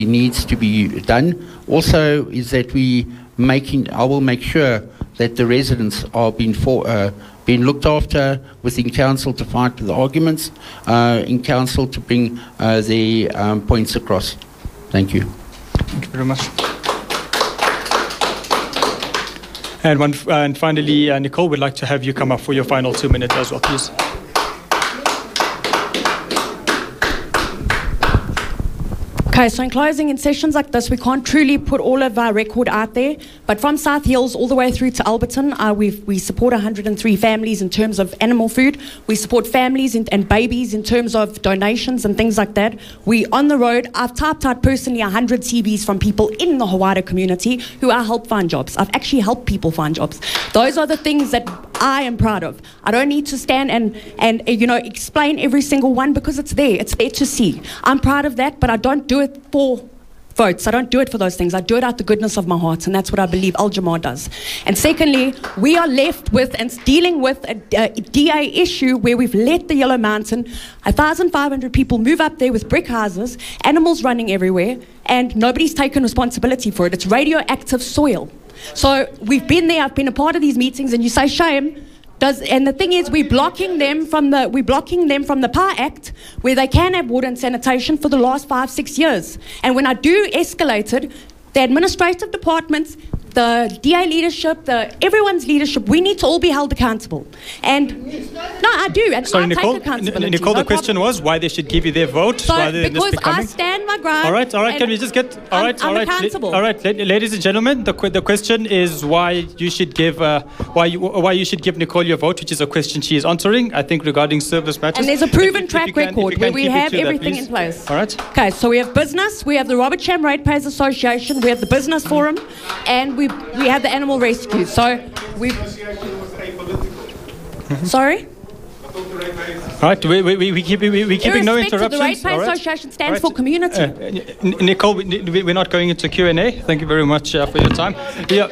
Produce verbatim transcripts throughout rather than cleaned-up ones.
needs to be done. Also is that we making, I will make sure that the residents are being, for, uh, being looked after within council to fight the arguments, uh, in council to bring uh, the um, points across. Thank you. Thank you very much. And, one, uh, and finally, uh, Nicole, we'd like to have you come up for your final two minutes as well, please. Okay, so in closing, in sessions like this, we can't truly put all of our record out there, but from South Hills all the way through to Alberton, uh, we've, we support one hundred and three families in terms of animal food. We support families in, and babies in terms of donations and things like that. We, on the road, I've typed out personally one hundred C Vs from people in the Hawaii community who I help find jobs. I've actually helped people find jobs. Those are the things that I am proud of. I don't need to stand and, and uh, you know, explain every single one because it's there. It's there to see. I'm proud of that, but I don't do it for votes. I don't do it for those things. I do it out the goodness of my heart, and that's what I believe Al Jamar does. And secondly, we are left with and dealing with a, a D A issue where we've let the Yellow Mountain, one thousand five hundred people move up there with brick houses, animals running everywhere, and nobody's taken responsibility for it. It's radioactive soil. So we've been there, I've been a part of these meetings, and you say shame. Does, and the thing is, we're blocking them from the we're blocking them from the Power Act, where they can have water and sanitation for the last five, six years. And when I do escalate it, the administrative departments, the D A leadership, the everyone's leadership, we need to all be held accountable. And no, I do. And Sorry, I Nicole. take accountability. Nicole, no the question problem. was why they should give you their vote So, rather than because this becoming. I stand my ground. All right, all right. Can we just get? All I'm, right, all I'm right. accountable. All right, ladies and gentlemen. The the question is why you should give uh, why you why you should give Nicole your vote, which is a question she is answering. I think regarding service matters. And there's a proven if, track if can, record where we have everything that, in place. All right. Okay, so we have business, we have the Robert Cham Ratepayers Association, we have the Business Forum, and we we have the Animal Rescue. So we. Mm-hmm. Sorry. All right, we we we keep we we keeping no interruptions. The Ratepayers right. Association stands right. for community. Uh, Nicole, we, we're not going into Q and A. Thank you very much uh, for your time. Yeah.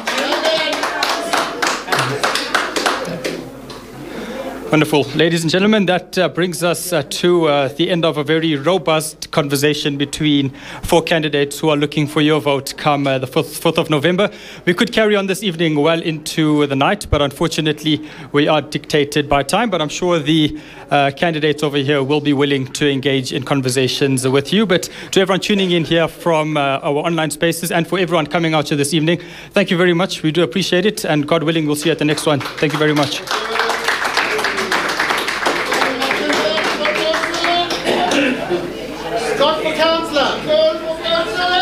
Wonderful. Ladies and gentlemen, that uh, brings us uh, to uh, the end of a very robust conversation between four candidates who are looking for your vote come uh, the fourth of November. We could carry on this evening well into the night, but unfortunately we are dictated by time. But I'm sure the uh, candidates over here will be willing to engage in conversations with you. But to everyone tuning in here from uh, our online spaces and for everyone coming out here this evening, thank you very much. We do appreciate it. And God willing, we'll see you at the next one. Thank you very much. Scott for councillor.